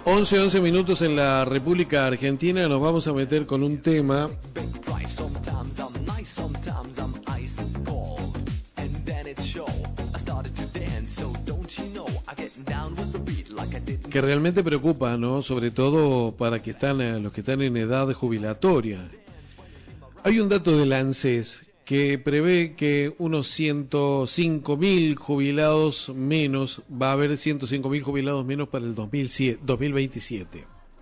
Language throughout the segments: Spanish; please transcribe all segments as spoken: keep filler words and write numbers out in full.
once, once minutos en la República Argentina. Nos vamos a meter con un tema que realmente preocupa, ¿no? Sobre todo para que están, los que están en edad jubilatoria. Hay un dato del ANSES que prevé que unos ciento cinco mil jubilados menos, va a haber ciento cinco mil jubilados menos para el dos mil veintisiete.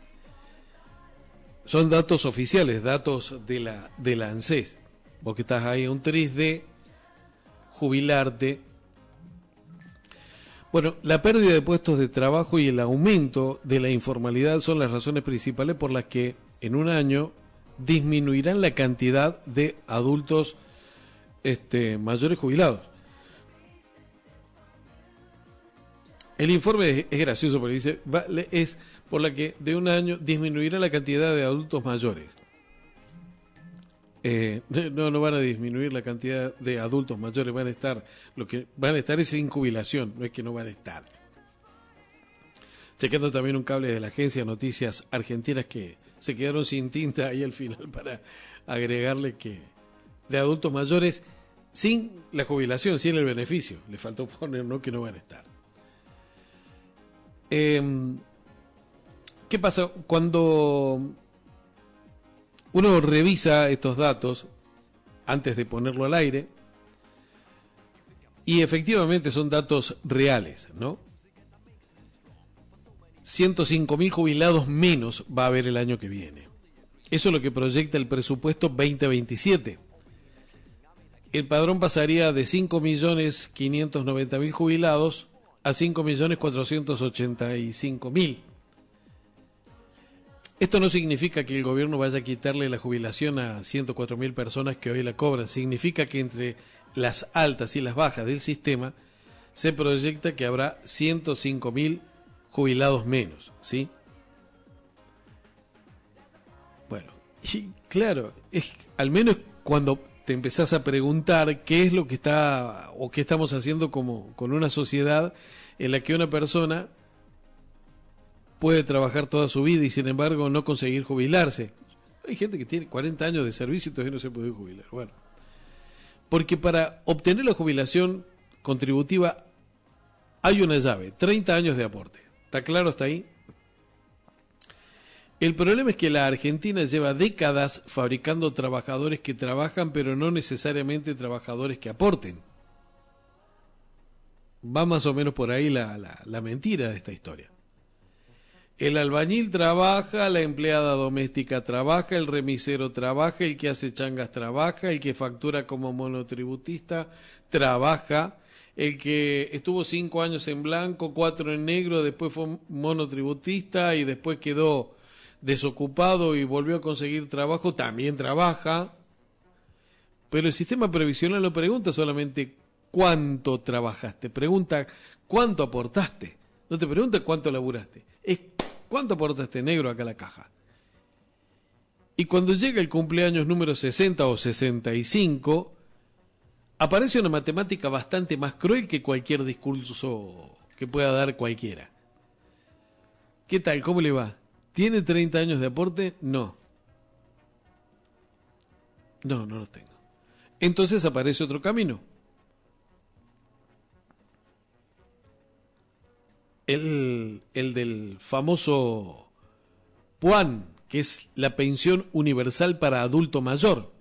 Son datos oficiales, datos de la, de la ANSES. Vos que estás ahí un tris de jubilarte. Bueno, la pérdida de puestos de trabajo y el aumento de la informalidad son las razones principales por las que en un año disminuirán la cantidad de adultos este, mayores jubilados. El informe es, es gracioso porque dice, va, es por la que de un año disminuirá la cantidad de adultos mayores. Eh, no, no van a disminuir la cantidad de adultos mayores, van a estar, lo que van a estar es sin jubilación, no es que no van a estar. Chequeando también un cable de la agencia Noticias Argentinas que se quedaron sin tinta ahí al final para agregarle que de adultos mayores sin la jubilación, sin el beneficio, le faltó poner, ¿no?, que no van a estar. Eh, ¿Qué pasa cuando uno revisa estos datos antes de ponerlo al aire? Y efectivamente son datos reales, ¿no? ciento cinco mil jubilados menos va a haber el año que viene. Eso es lo que proyecta el presupuesto veinte veintisiete. El padrón pasaría de cinco millones quinientos noventa mil jubilados a cinco millones cuatrocientos ochenta y cinco mil. Esto no significa que el gobierno vaya a quitarle la jubilación a ciento cuatro mil personas que hoy la cobran. Significa que entre las altas y las bajas del sistema se proyecta que habrá ciento cinco mil jubilados menos, ¿sí? Bueno, y claro, es al menos cuando te empezás a preguntar qué es lo que está o qué estamos haciendo como con una sociedad en la que una persona puede trabajar toda su vida y sin embargo no conseguir jubilarse. Hay gente que tiene cuarenta años de servicio y todavía no se puede jubilar. Bueno, porque para obtener la jubilación contributiva hay una llave, treinta años de aporte. ¿Está claro hasta ahí? El problema es que la Argentina lleva décadas fabricando trabajadores que trabajan, pero no necesariamente trabajadores que aporten. Va más o menos por ahí la, la, la mentira de esta historia. El albañil trabaja, la empleada doméstica trabaja, el remisero trabaja, el que hace changas trabaja, el que factura como monotributista trabaja, el que estuvo cinco años en blanco, cuatro en negro, después fue monotributista y después quedó desocupado y volvió a conseguir trabajo, también trabaja. Pero el sistema previsional no pregunta solamente cuánto trabajaste, pregunta cuánto aportaste. No te pregunta cuánto laburaste, es cuánto aportaste negro acá a la caja. Y cuando llega el cumpleaños número sesenta o sesenta y cinco, aparece una matemática bastante más cruel que cualquier discurso que pueda dar cualquiera. ¿Qué tal? ¿Cómo le va? ¿Tiene treinta años de aporte? No. No, no los tengo. Entonces aparece otro camino. El, el del famoso PUAN, que es la pensión universal para adulto mayor.